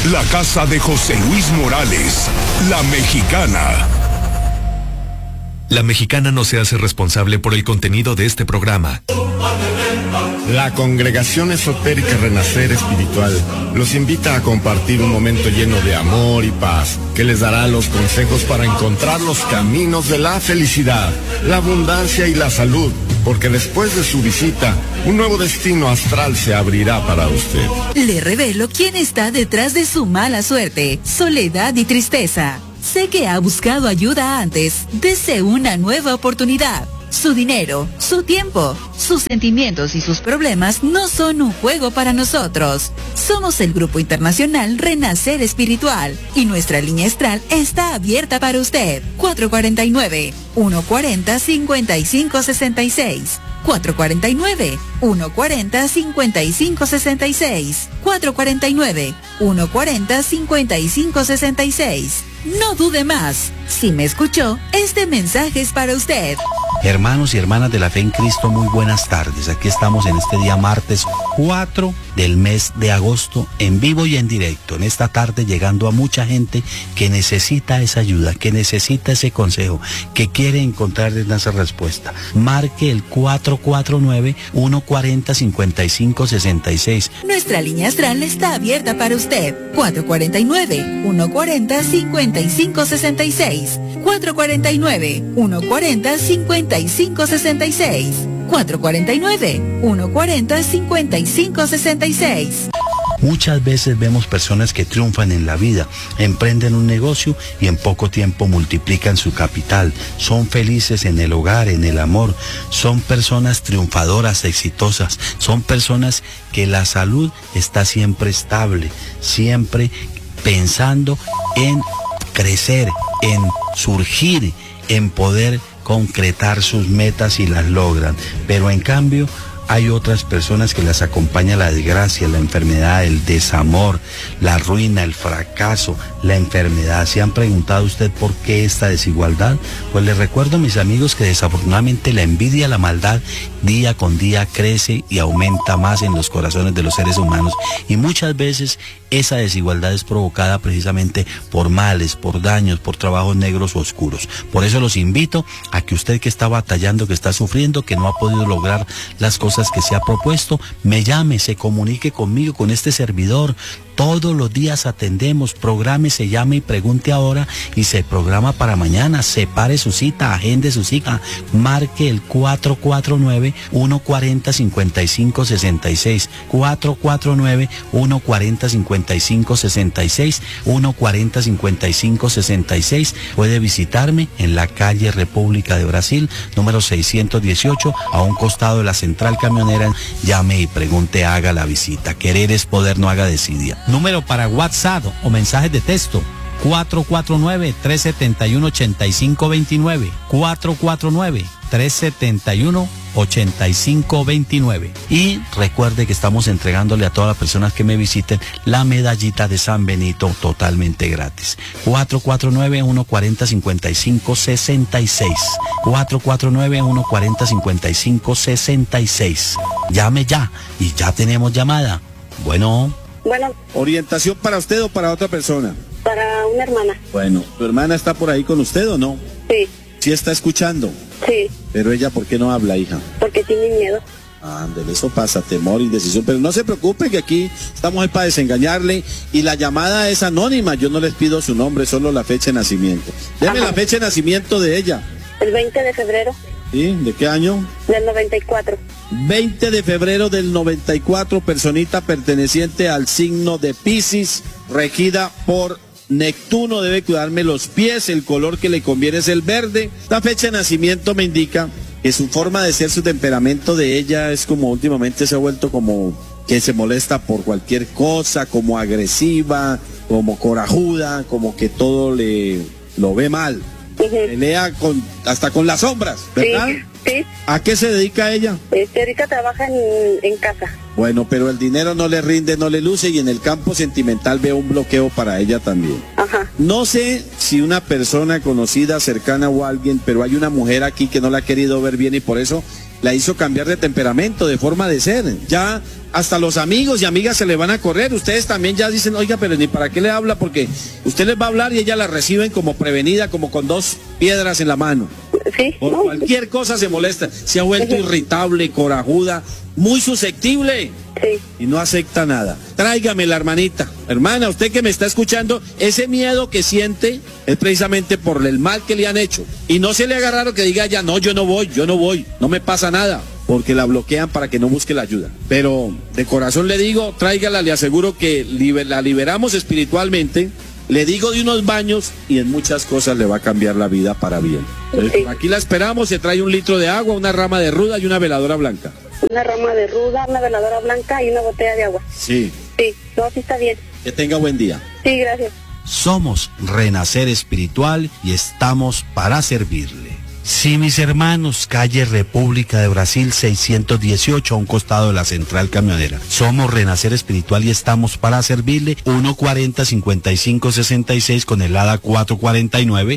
La casa de José Luis Morales, La Mexicana. La Mexicana no se hace responsable por el contenido de este programa. La Congregación Esotérica Renacer Espiritual los invita a compartir un momento lleno de amor y paz, que les dará los consejos para encontrar los caminos de la felicidad, la abundancia y la salud, porque después de su visita, un nuevo destino astral se abrirá para usted. Le revelo quién está detrás de su mala suerte, soledad y tristeza. Sé que ha buscado ayuda antes. Dese una nueva oportunidad. Su dinero, su tiempo, sus sentimientos y sus problemas no son un juego para nosotros. Somos el Grupo Internacional Renacer Espiritual y nuestra línea astral está abierta para usted. 449-140-5566. 449-140-5566. 449-140-5566. No dude más. Si me escuchó, este mensaje es para usted. Hermanos y hermanas de la fe en Cristo, muy buenas tardes. Aquí estamos en este día martes 4 del mes de agosto, en vivo y en directo. En esta tarde llegando a mucha gente que necesita esa ayuda, que necesita ese consejo, que quiere encontrar esa respuesta. Marque el 449-140-5566. Nuestra línea astral está abierta para usted. 449-140-5566. 449-140-5566. 449-140-5566. Muchas veces vemos personas que triunfan en la vida, emprenden un negocio y en poco tiempo multiplican su capital. Son felices en el hogar, en el amor. Son personas triunfadoras, exitosas. Son personas que la salud está siempre estable, siempre pensando en crecer, en surgir, en poder concretar sus metas y las logran. Pero en cambio hay otras personas que las acompaña la desgracia, la enfermedad, el desamor, la ruina, el fracaso, la enfermedad. ¿Se han preguntado usted por qué esta desigualdad? Pues les recuerdo, mis amigos, que desafortunadamente la envidia, la maldad, día con día crece y aumenta más en los corazones de los seres humanos. Y muchas veces esa desigualdad es provocada precisamente por males, por daños, por trabajos negros o oscuros. Por eso los invito a que usted que está batallando, que está sufriendo, que no ha podido lograr las cosas que se ha propuesto, me llame, se comunique conmigo, con este servidor. Todos los días atendemos, programe, se llame y pregunte ahora y se programa para mañana. Separe su cita, agende su cita, marque el 449-140-5566, 449-140-5566, 140-5566. Puede visitarme en la calle República de Brasil, número 618, a un costado de la central camionera. Llame y pregunte, haga la visita. Querer es poder, no haga desidia. Número para WhatsApp o mensajes de texto: 449-371-8529. 449-371-8529. Y recuerde que estamos entregándole a todas las personas que me visiten la medallita de San Benito totalmente gratis. 449-140-5566. 449-140-5566. Llame ya y ya tenemos llamada. Bueno. ¿Orientación para usted o para otra persona? Para una hermana. Bueno, ¿tu hermana está por ahí con usted o no? Sí. ¿Sí está escuchando? Sí. Pero ella, ¿por qué no habla, hija? Porque tiene miedo. Ándale, eso pasa, temor, indecisión. Pero no se preocupe, que aquí estamos ahí para desengañarle. Y la llamada es anónima. Yo no les pido su nombre, solo la fecha de nacimiento. Deme la fecha de nacimiento de ella. El 20 de febrero. ¿Sí? ¿De qué año? Del 94. 20 de febrero del 94, personita perteneciente al signo de Piscis, regida por Neptuno. Debe cuidarme los pies, el color que le conviene es el verde. La fecha de nacimiento me indica que su forma de ser, su temperamento de ella es como últimamente se ha vuelto como que se molesta por cualquier cosa, como agresiva, como corajuda, como que todo lo ve mal. Pelea hasta con las sombras, ¿verdad? Sí. ¿A qué se dedica ella? Ahorita trabaja en casa. Bueno, pero el dinero no le rinde, no le luce, y en el campo sentimental veo un bloqueo para ella también. Ajá. No sé si una persona conocida, cercana o alguien, pero hay una mujer aquí que no la ha querido ver bien y por eso la hizo cambiar de temperamento, de forma de ser. Ya hasta los amigos y amigas se le van a correr. Ustedes también ya dicen, oiga, pero ni para qué le habla, porque usted les va a hablar y ella la reciben como prevenida, como con 2 piedras en la mano. Sí. Por cualquier cosa se molesta. Se ha vuelto irritable, corajuda, muy susceptible. Sí. Y no acepta nada. Tráigame la hermanita. Hermana, usted que me está escuchando, ese miedo que siente es precisamente por el mal que le han hecho. Y no se le haga raro que diga ya, no, yo no voy, no me pasa nada. Porque la bloquean para que no busque la ayuda. Pero de corazón le digo, tráigala, le aseguro que la liberamos espiritualmente. Le digo de unos baños y en muchas cosas le va a cambiar la vida para bien. Sí. Aquí la esperamos, se trae 1 litro de agua, una rama de ruda y una veladora blanca. Una rama de ruda, una veladora blanca y una botella de agua. Sí. Sí, no, sí está bien. Que tenga buen día. Sí, gracias. Somos Renacer Espiritual y estamos para servirle. Sí, mis hermanos, calle República de Brasil 618, a un costado de la central camionera. Somos Renacer Espiritual y estamos para servirle. 140-5566 con el ADA 449.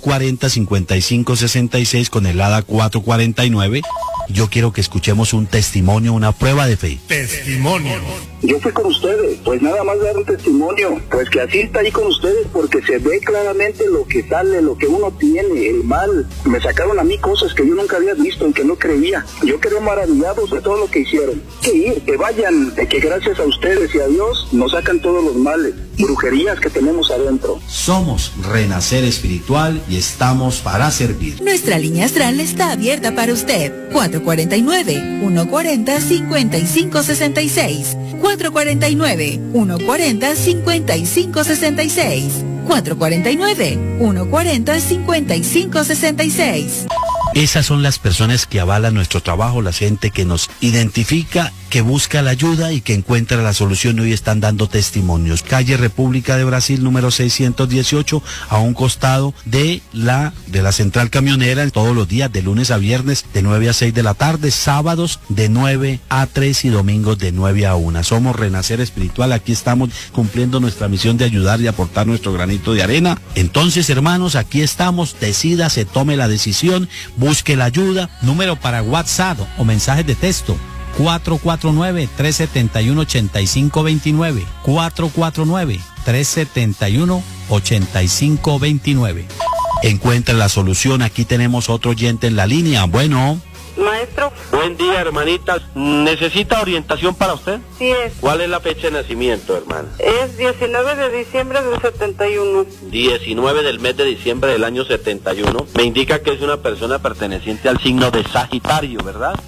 140-5566 con el ADA 449. Yo quiero que escuchemos un testimonio, una prueba de fe. Testimonio. Yo fui con ustedes, pues nada más dar un testimonio, pues que así está ahí con ustedes, porque se ve claramente lo que sale, lo que uno tiene, el mal. Me sacaron a mí cosas que yo nunca había visto, en que no creía. Yo quedé maravillados de todo lo que hicieron. Que ir, que vayan, que gracias a ustedes y a Dios nos sacan todos los males, brujerías que tenemos adentro. Somos Renacer Espiritual y estamos para servir. Nuestra línea astral está abierta para usted. 449-140-5566. 449-140-5566. 449-140-5566. Esas son las personas que avalan nuestro trabajo, la gente que nos identifica, que busca la ayuda y que encuentra la solución. Y hoy están dando testimonios. Calle República de Brasil, número 618, a un costado de la central camionera, todos los días, de lunes a viernes, de 9 a 6 de la tarde, sábados de 9 a 3 y domingos de 9 a 1. Somos Renacer Espiritual, aquí estamos cumpliendo nuestra misión de ayudar y aportar nuestro granito de arena. Entonces, hermanos, aquí estamos, decídase, tome la decisión, busque la ayuda. Número para WhatsApp o mensajes de texto: 449-371-8529. 449-371-8529. Encuentra la solución. Aquí tenemos otro oyente en la línea. Bueno. Maestro. Buen día, hermanita. ¿Necesita orientación para usted? Sí es. ¿Cuál es la fecha de nacimiento, hermana? Es 19 de diciembre del 71. 19 del mes de diciembre del año 71. Me indica que es una persona perteneciente al signo de Sagitario, ¿verdad?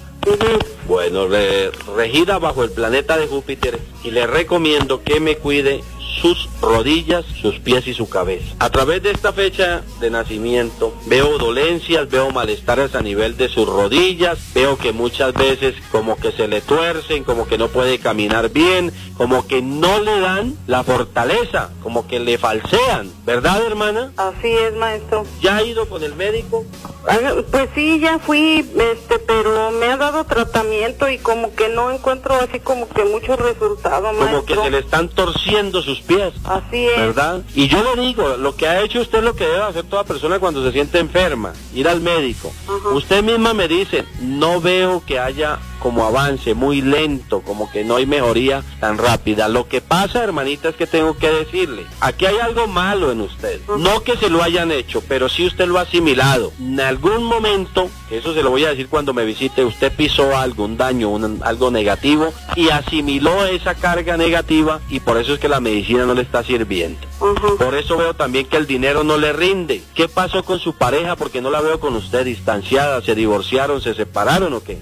Bueno, regida bajo el planeta de Júpiter, y le recomiendo que me cuide sus rodillas, sus pies y su cabeza. A través de esta fecha de nacimiento veo dolencias, veo malestares a nivel de sus rodillas, veo que muchas veces como que se le tuercen, como que no puede caminar bien, como que no le dan la fortaleza, como que le falsean, ¿verdad, hermana? Así es, maestro. ¿Ya ha ido con el médico? Pues sí, ya fui, pero me ha dado tratamiento y como que no encuentro así como que mucho resultado, maestro. Como que se le están torciendo sus pies. Así es. ¿Verdad? Y yo le digo, lo que ha hecho usted es lo que debe hacer toda persona cuando se siente enferma, ir al médico. Usted misma me dice, no veo que haya como avance, muy lento, como que no hay mejoría tan rápida. Lo que pasa, hermanita, es que tengo que decirle, aquí hay algo malo en usted. No que se lo hayan hecho, pero sí usted lo ha asimilado. En algún momento, eso se lo voy a decir cuando me visite, usted pisó algo, un daño, algo negativo, y asimiló esa carga negativa, y por eso es que la medicina no le está sirviendo. Por eso veo también que el dinero no le rinde. ¿Qué pasó con su pareja? Porque no la veo con usted distanciada, ¿se divorciaron, se separaron o qué?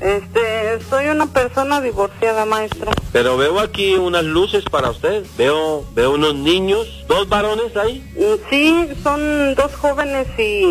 Soy una persona divorciada, maestro. Pero veo aquí unas luces para usted. Veo unos niños, 2 varones ahí. Sí, son 2 jóvenes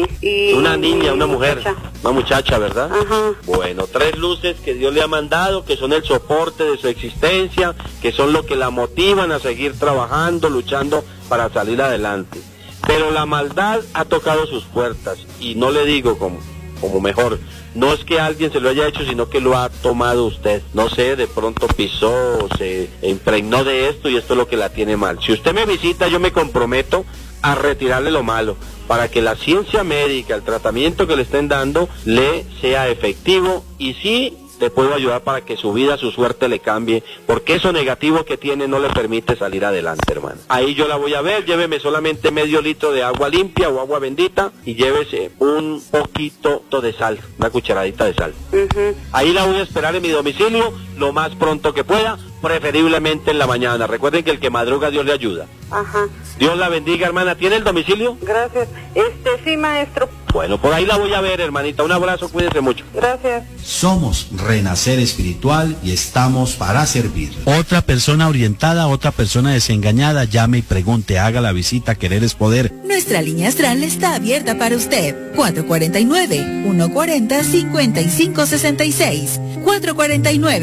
y una niña, una mujer, una muchacha, ¿verdad? Ajá. Bueno, 3 luces que Dios le ha mandado, que son el soporte de su existencia, que son lo que la motivan a seguir trabajando, luchando para salir adelante. Pero la maldad ha tocado sus puertas, y no le digo como mejor, no es que alguien se lo haya hecho, sino que lo ha tomado usted. No sé, de pronto pisó, se impregnó de esto, y esto es lo que la tiene mal. Si usted me visita, yo me comprometo a retirarle lo malo, para que la ciencia médica, el tratamiento que le estén dando, le sea efectivo y sí le puedo ayudar para que su vida, su suerte le cambie, porque eso negativo que tiene no le permite salir adelante, hermano. Ahí yo la voy a ver, lléveme solamente medio litro de agua limpia o agua bendita y llévese un poquito de sal, una cucharadita de sal. Ahí la voy a esperar en mi domicilio lo más pronto que pueda, preferiblemente en la mañana. Recuerden que el que madruga Dios le ayuda. Dios la bendiga, hermana. ¿Tiene el domicilio? Gracias. Sí, maestro. Bueno, por ahí la voy a ver, hermanita. Un abrazo, cuídense mucho. Gracias. Somos Renacer Espiritual y estamos para servir. Otra persona orientada, otra persona desengañada, llame y pregunte, haga la visita, querer es poder. Nuestra línea astral está abierta para usted. 449-140-5566. 449